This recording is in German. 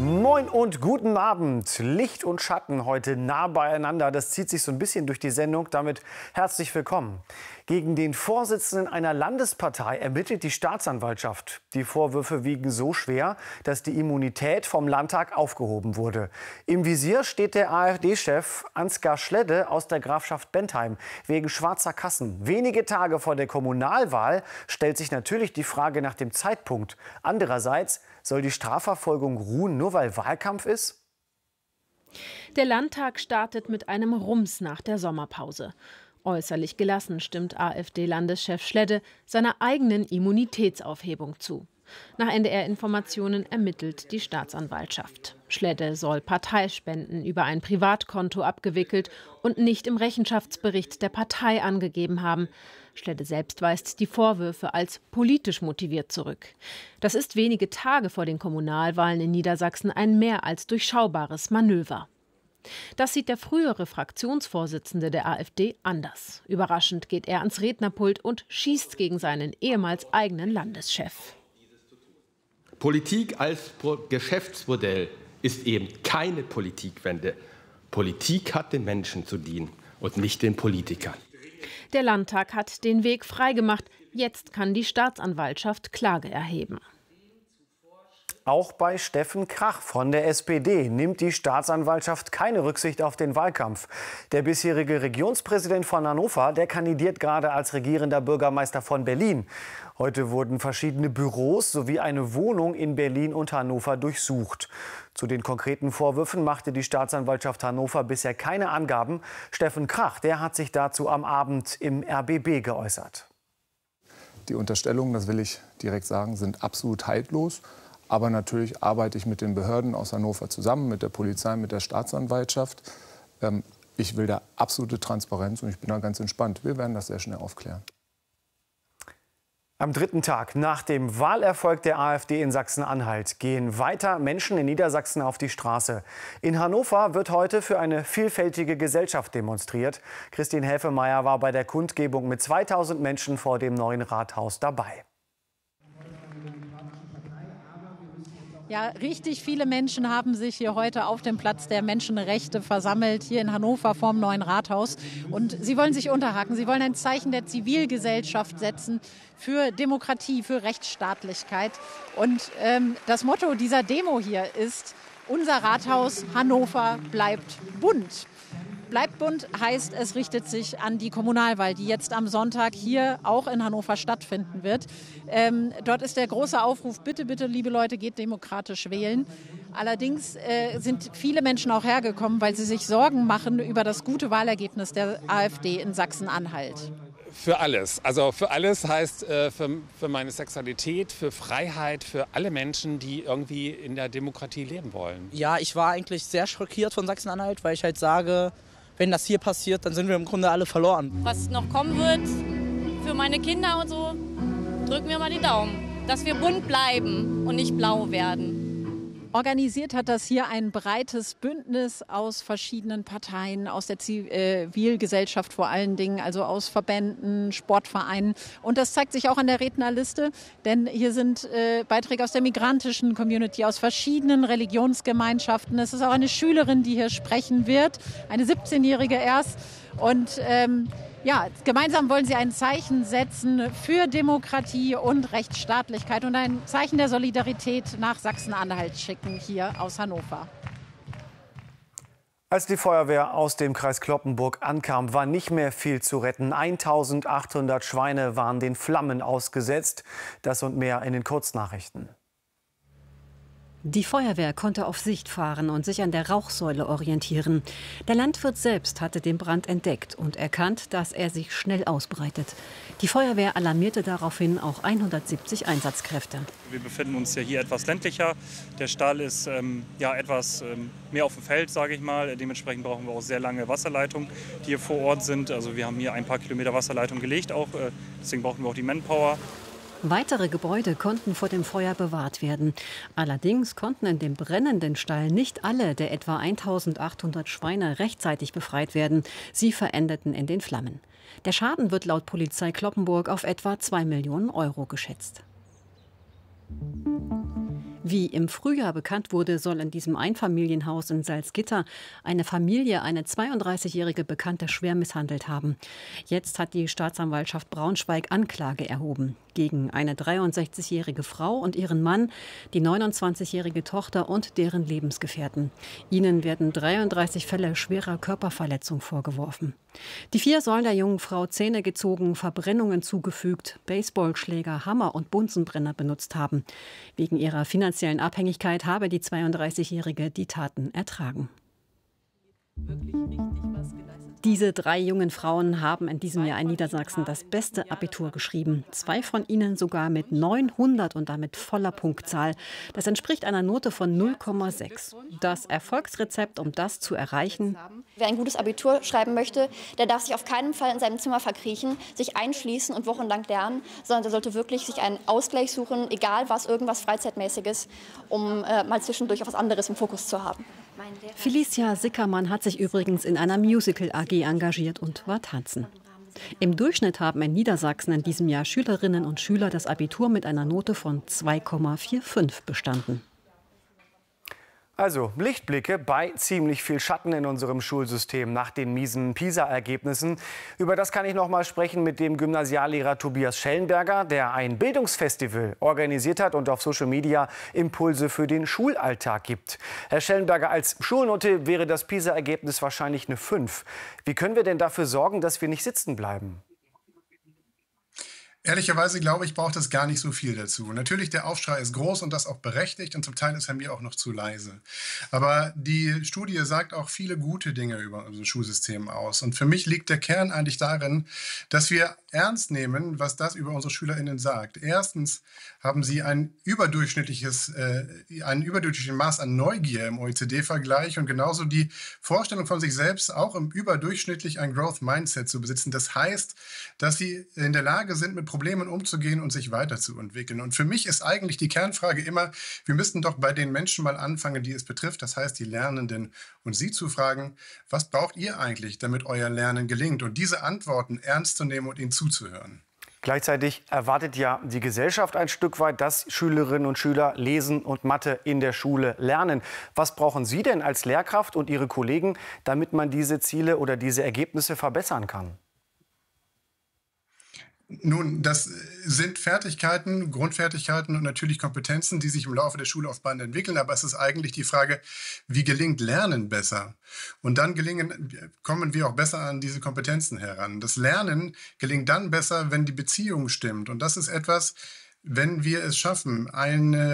Moin und guten Abend. Licht und Schatten heute nah beieinander. Das zieht sich so ein bisschen durch die Sendung. Damit herzlich willkommen. Gegen den Vorsitzenden einer Landespartei ermittelt die Staatsanwaltschaft. Die Vorwürfe wiegen so schwer, dass die Immunität vom Landtag aufgehoben wurde. Im Visier steht der AfD-Chef Ansgar Schledde aus der Grafschaft Bentheim wegen schwarzer Kassen. Wenige Tage vor der Kommunalwahl stellt sich natürlich die Frage nach dem Zeitpunkt. Andererseits, soll die Strafverfolgung ruhen, nur weil Wahlkampf ist? Der Landtag startet mit einem Rums nach der Sommerpause. Äußerlich gelassen stimmt AfD-Landeschef Schledde seiner eigenen Immunitätsaufhebung zu. Nach NDR-Informationen ermittelt die Staatsanwaltschaft. Schledde soll Parteispenden über ein Privatkonto abgewickelt und nicht im Rechenschaftsbericht der Partei angegeben haben. Schledde selbst weist die Vorwürfe als politisch motiviert zurück. Das ist wenige Tage vor den Kommunalwahlen in Niedersachsen ein mehr als durchschaubares Manöver. Das sieht der frühere Fraktionsvorsitzende der AfD anders. Überraschend geht er ans Rednerpult und schießt gegen seinen ehemals eigenen Landeschef. Politik als Geschäftsmodell ist eben keine Politikwende. Politik hat den Menschen zu dienen und nicht den Politikern. Der Landtag hat den Weg freigemacht. Jetzt kann die Staatsanwaltschaft Klage erheben. Auch bei Steffen Krach von der SPD nimmt die Staatsanwaltschaft keine Rücksicht auf den Wahlkampf. Der bisherige Regionspräsident von Hannover, der kandidiert gerade als regierender Bürgermeister von Berlin. Heute wurden verschiedene Büros sowie eine Wohnung in Berlin und Hannover durchsucht. Zu den konkreten Vorwürfen machte die Staatsanwaltschaft Hannover bisher keine Angaben. Steffen Krach, der hat sich dazu am Abend im RBB geäußert. Die Unterstellungen, das will ich direkt sagen, sind absolut haltlos. Aber natürlich arbeite ich mit den Behörden aus Hannover zusammen, mit der Polizei, mit der Staatsanwaltschaft. Ich will da absolute Transparenz und ich bin da ganz entspannt. Wir werden das sehr schnell aufklären. Am dritten Tag nach dem Wahlerfolg der AfD in Sachsen-Anhalt gehen weiter Menschen in Niedersachsen auf die Straße. In Hannover wird heute für eine vielfältige Gesellschaft demonstriert. Christine Helfemeier war bei der Kundgebung mit 2000 Menschen vor dem neuen Rathaus dabei. Ja, richtig viele Menschen haben sich hier heute auf dem Platz der Menschenrechte versammelt, hier in Hannover vorm neuen Rathaus. Und sie wollen sich unterhaken, sie wollen ein Zeichen der Zivilgesellschaft setzen für Demokratie, für Rechtsstaatlichkeit. Und das Motto dieser Demo hier ist: Unser Rathaus Hannover bleibt bunt. Bleibt bunt heißt, es richtet sich an die Kommunalwahl, die jetzt am Sonntag hier auch in Hannover stattfinden wird. Dort ist der große Aufruf: Bitte, bitte, liebe Leute, geht demokratisch wählen. Allerdings sind viele Menschen auch hergekommen, weil sie sich Sorgen machen über das gute Wahlergebnis der AfD in Sachsen-Anhalt. Für alles. Also für alles heißt für meine Sexualität, für Freiheit, für alle Menschen, die irgendwie in der Demokratie leben wollen. Ja, ich war eigentlich sehr schockiert von Sachsen-Anhalt, weil ich halt sage, wenn das hier passiert, dann sind wir im Grunde alle verloren. Was noch kommen wird für meine Kinder und so, drücken wir mal die Daumen, dass wir bunt bleiben und nicht blau werden. Organisiert hat das hier ein breites Bündnis aus verschiedenen Parteien, aus der Zivilgesellschaft vor allen Dingen, also aus Verbänden, Sportvereinen. Und das zeigt sich auch an der Rednerliste, denn hier sind Beiträge aus der migrantischen Community, aus verschiedenen Religionsgemeinschaften. Es ist auch eine Schülerin, die hier sprechen wird, eine 17-Jährige erst. Und ja, gemeinsam wollen sie ein Zeichen setzen für Demokratie und Rechtsstaatlichkeit und ein Zeichen der Solidarität nach Sachsen-Anhalt schicken, hier aus Hannover. Als die Feuerwehr aus dem Kreis Cloppenburg ankam, war nicht mehr viel zu retten. 1800 Schweine waren den Flammen ausgesetzt. Das und mehr in den Kurznachrichten. Die Feuerwehr konnte auf Sicht fahren und sich an der Rauchsäule orientieren. Der Landwirt selbst hatte den Brand entdeckt und erkannt, dass er sich schnell ausbreitet. Die Feuerwehr alarmierte daraufhin auch 170 Einsatzkräfte. Wir befinden uns ja hier etwas ländlicher. Der Stall ist etwas mehr auf dem Feld, sage ich mal. Dementsprechend brauchen wir auch sehr lange Wasserleitungen, die hier vor Ort sind. Also wir haben hier ein paar Kilometer Wasserleitung gelegt, deswegen brauchen wir auch die Manpower. Weitere Gebäude konnten vor dem Feuer bewahrt werden. Allerdings konnten in dem brennenden Stall nicht alle der etwa 1800 Schweine rechtzeitig befreit werden. Sie verendeten in den Flammen. Der Schaden wird laut Polizei Cloppenburg auf etwa 2 Millionen Euro geschätzt. Wie im Frühjahr bekannt wurde, soll in diesem Einfamilienhaus in Salzgitter eine Familie eine 32-jährige Bekannte schwer misshandelt haben. Jetzt hat die Staatsanwaltschaft Braunschweig Anklage erhoben gegen eine 63-jährige Frau und ihren Mann, die 29-jährige Tochter und deren Lebensgefährten. Ihnen werden 33 Fälle schwerer Körperverletzung vorgeworfen. Die 4 sollen der jungen Frau Zähne gezogen, Verbrennungen zugefügt, Baseballschläger, Hammer und Bunsenbrenner benutzt haben. Wegen ihrer finanziellen Abhängigkeit habe die 32-Jährige die Taten ertragen. Diese 3 jungen Frauen haben in diesem Jahr in Niedersachsen das beste Abitur geschrieben. 2 von ihnen sogar mit 900 und damit voller Punktzahl. Das entspricht einer Note von 0,6. Das Erfolgsrezept, um das zu erreichen: Wer ein gutes Abitur schreiben möchte, der darf sich auf keinen Fall in seinem Zimmer verkriechen, sich einschließen und wochenlang lernen, sondern der sollte wirklich sich einen Ausgleich suchen, egal was, irgendwas Freizeitmäßiges, um mal zwischendurch auch was anderes im Fokus zu haben. Felicia Sickermann hat sich übrigens in einer Musical-AG engagiert und war tanzen. Im Durchschnitt haben in Niedersachsen in diesem Jahr Schülerinnen und Schüler das Abitur mit einer Note von 2,45 bestanden. Also Lichtblicke bei ziemlich viel Schatten in unserem Schulsystem nach den miesen PISA-Ergebnissen. Über das kann ich noch mal sprechen mit dem Gymnasiallehrer Tobias Schellenberger, der ein Bildungsfestival organisiert hat und auf Social Media Impulse für den Schulalltag gibt. Herr Schellenberger, als Schulnote wäre das PISA-Ergebnis wahrscheinlich eine 5. Wie können wir denn dafür sorgen, dass wir nicht sitzen bleiben? Ehrlicherweise glaube ich, braucht es gar nicht so viel dazu. Natürlich, der Aufschrei ist groß und das auch berechtigt und zum Teil ist er mir auch noch zu leise. Aber die Studie sagt auch viele gute Dinge über unser Schulsystem aus. Und für mich liegt der Kern eigentlich darin, dass wir ernst nehmen, was das über unsere SchülerInnen sagt. Erstens haben sie ein überdurchschnittliches Maß an Neugier im OECD-Vergleich und genauso die Vorstellung von sich selbst, auch im überdurchschnittlich ein Growth Mindset zu besitzen. Das heißt, dass sie in der Lage sind, mit Problemen umzugehen und sich weiterzuentwickeln. Und für mich ist eigentlich die Kernfrage immer, wir müssten doch bei den Menschen mal anfangen, die es betrifft, das heißt die Lernenden, und sie zu fragen, was braucht ihr eigentlich, damit euer Lernen gelingt? Und diese Antworten ernst zu nehmen und ihnen zuzuhören. Gleichzeitig erwartet ja die Gesellschaft ein Stück weit, dass Schülerinnen und Schüler Lesen und Mathe in der Schule lernen. Was brauchen Sie denn als Lehrkraft und Ihre Kollegen, damit man diese Ziele oder diese Ergebnisse verbessern kann? Nun, das sind Fertigkeiten, Grundfertigkeiten und natürlich Kompetenzen, die sich im Laufe der Schullaufbahn entwickeln. Aber es ist eigentlich die Frage, wie gelingt Lernen besser? Und dann kommen wir auch besser an diese Kompetenzen heran. Das Lernen gelingt dann besser, wenn die Beziehung stimmt. Und das ist etwas, wenn wir es schaffen, eine